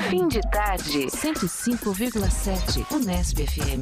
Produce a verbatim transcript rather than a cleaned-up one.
Fim de tarde, cento e cinco vírgula sete, Unesp F M.